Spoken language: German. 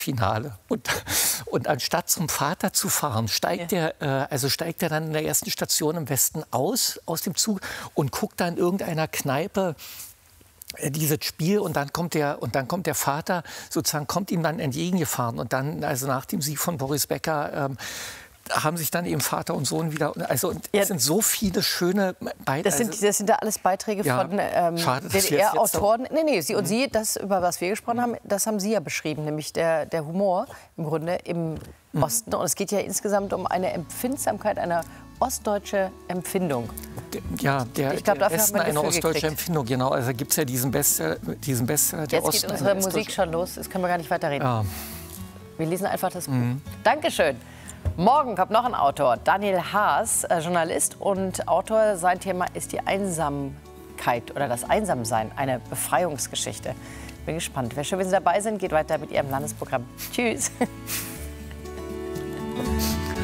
Finale. Und anstatt zum Vater zu fahren, steigt er dann in der ersten Station im Westen aus dem Zug und guckt dann in irgendeiner Kneipe dieses Spiel, und dann kommt der Vater sozusagen, kommt ihm dann entgegengefahren, und dann, also nach dem Sieg von Boris Becker, haben sich dann eben Vater und Sohn wieder, also es sind so viele schöne Beiträge. Das sind da alles Beiträge von DDR-Autoren. Nee, Sie und Sie, das, über was wir gesprochen haben, das haben Sie ja beschrieben, nämlich der Humor im Grunde im Osten. Und es geht ja insgesamt um eine Empfindsamkeit, eine ostdeutsche Empfindung. Ja, ich glaube, dafür Westen haben wir eine ostdeutsche Empfindung, genau. Also gibt es ja diesen Bestseller, der Jetzt geht unsere Musik schon los, das können wir gar nicht weiterreden. Ja. Wir lesen einfach das Buch. Dankeschön. Morgen kommt noch ein Autor, Daniel Haas, Journalist und Autor. Sein Thema ist die Einsamkeit oder das Einsamsein, eine Befreiungsgeschichte. Bin gespannt. Wäre schön, wenn Sie dabei sind. Geht weiter mit Ihrem Landesprogramm. Tschüss.